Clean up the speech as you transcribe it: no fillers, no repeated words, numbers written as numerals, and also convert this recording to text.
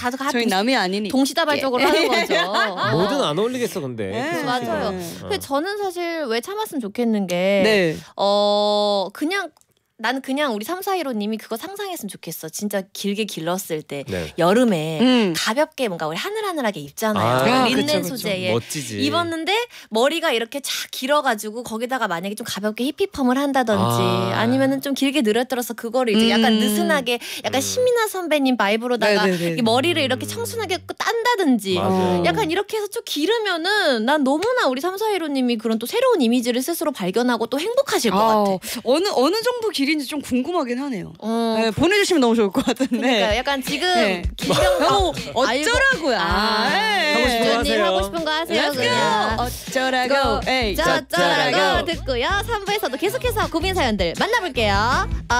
다 저희 남이 아니니 동시다발적으로 하는 거죠. 뭐든 안 어울리겠어 근데. 네. 맞아요. 근데 저는 사실 왜 참았으면 좋겠는 게 네. 그냥 나는 그냥 우리 341호님이 그거 상상했으면 좋겠어. 진짜 길게 길렀을 때 네. 여름에 가볍게 뭔가 우리 하늘하늘하게 입잖아요. 린넨 그쵸. 소재에 멋지지. 입었는데 머리가 이렇게 쫙 길어가지고 거기다가 만약에 좀 가볍게 히피펌을 한다든지 아니면은 좀 길게 늘어뜨려서 그거를 이제 약간 느슨하게 약간 신민아 선배님 바이브로다가 이 머리를 이렇게 청순하게 딴다든지 맞아요. 약간 이렇게 해서 좀 기르면은 난 너무나 우리 341호님이 그런 또 새로운 이미지를 스스로 발견하고 또 행복하실 것 같아. 어느 정도 길인지 좀 궁금하긴 하네요. 네, 보내주시면 너무 좋을 것 같은데. 그러니까 약간 지금 네. 길병 어쩌라고요? 하고 싶은 거 하세요. 하고 싶은 거 하세요. Let's 그냥. go. 어쩌라고? 에이, 어쩌라고 듣고요. 3부에서도 계속해서 고민 사연들 만나볼게요.